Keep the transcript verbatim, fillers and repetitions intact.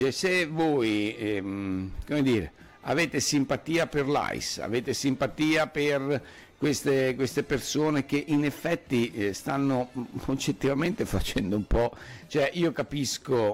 se voi, ehm, come dire, avete simpatia per l'A I S, avete simpatia per queste, queste persone che in effetti eh, stanno oggettivamente facendo un po', cioè io capisco